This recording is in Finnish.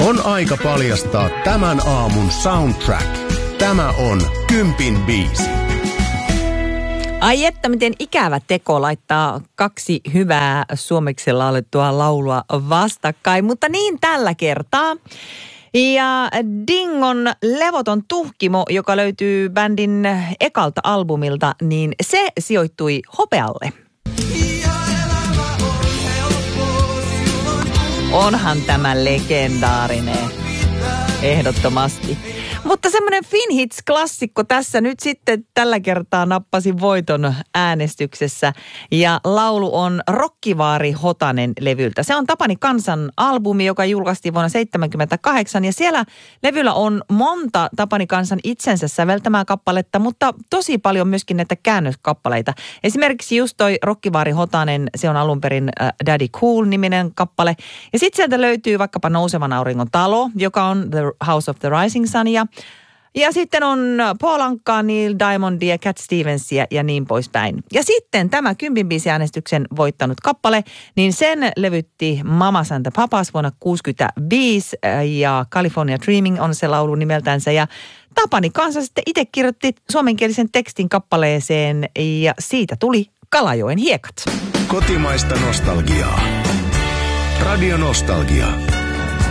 On aika paljastaa tämän aamun soundtrack. Tämä on Kympin biisi. Ai että, miten ikävä teko laittaa kaksi hyvää suomeksi laulettua laulua vastakkain, mutta niin tällä kertaa. Ja Dingon Levoton tuhkimo, joka löytyy bändin ekalta albumilta, niin se sijoittui hopealle. Onhan tämä legendaarinen, ehdottomasti. Mutta semmoinen Finhits-klassikko tässä nyt sitten tällä kertaa nappasi voiton äänestyksessä. Ja laulu on Rokkivaari Hotanen -levyltä. Se on Tapani Kansan albumi, joka julkaistiin vuonna 1978. Ja siellä levyllä on monta Tapani Kansan itsensä säveltämää kappaletta, mutta tosi paljon myöskin näitä käännöskappaleita. Esimerkiksi just toi Rokkivaari Hotanen, se on alun perin Daddy Cool-niminen kappale. Ja sitten sieltä löytyy vaikkapa Nousevan auringon talo, joka on The House of the Rising Sun. Ja sitten on Paul Ankaa, Neil Diamondia, Cat Stevensia ja niin poispäin. Ja sitten tämä Kympin biisiäänestyksen voittanut kappale, niin sen levytti Mamas and the Papas vuonna 1965 ja California Dreaming on se laulu nimeltänsä. Ja Tapani Kansa sitten itse kirjoitti suomenkielisen tekstin kappaleeseen ja siitä tuli Kalajoen hiekat. Kotimaista nostalgiaa. Radio Nostalgia.